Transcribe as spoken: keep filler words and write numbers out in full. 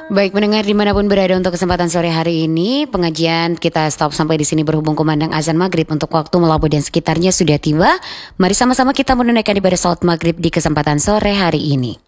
Baik pendengar dimanapun berada untuk kesempatan sore hari ini pengajian kita stop sampai di sini berhubung kumandang azan maghrib untuk waktu Melabuh dan sekitarnya sudah tiba. Mari sama-sama kita menunaikan ibadah salat maghrib di kesempatan sore hari ini.